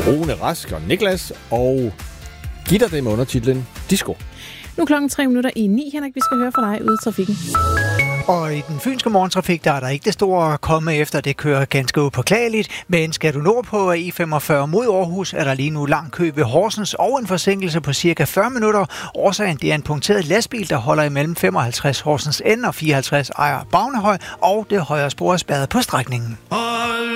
Rune Rask og Niklas, og gitter det med undertitlen Disco. Nu er klokken 8:03, Henrik. Vi skal høre fra dig ude i trafikken. Og i den fynske morgentrafik, der er der ikke det store at komme efter. Det kører ganske upåklageligt. Men skal du nordpå af E45 mod Aarhus, er der lige nu lang kø ved Horsens og en forsinkelse på cirka 40 minutter. Årsagen, det er en punkteret lastbil, der holder imellem 55 Horsens N og 54 Ejer Bagnehøj, og det højre spor er spærret på strækningen.